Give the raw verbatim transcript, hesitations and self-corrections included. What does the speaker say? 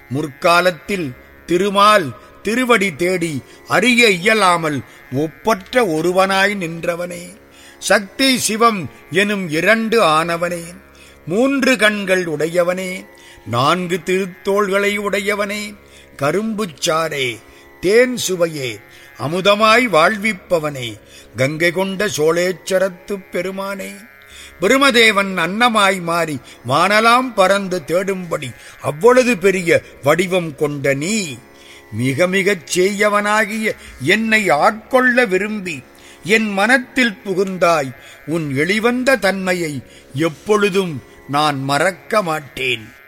முற்காலத்தில் திருமால் திருவடி தேடி அறிய இயலாமல் ஒப்பற்ற ஒருவனாய் நின்றவனே, சக்தி சிவம் எனும் இரண்டு ஆனவனே, மூன்று கண்கள் உடையவனே, நான்கு திருத்தோள்களை உடையவனே, கரும்புச்சாரே, தேன் சுவையே, அமுதமாய் வாழ்விப்பவனே, கங்கை கொண்ட சோழேச்சரத்துப் பெருமானே, பிரமதேவன் அன்னமாய் மாறி வானலாம் பறந்து தேடும்படி அவ்வளவு பெரிய வடிவம் கொண்ட நீ மிக மிகச் செய்யவனாகிய என்னை ஆட்கொள்ள விரும்பி என் மனத்தில் புகுந்தாய். உன் எளிவந்த தன்மையை எப்பொழுதும் நான் மறக்க மாட்டேன்.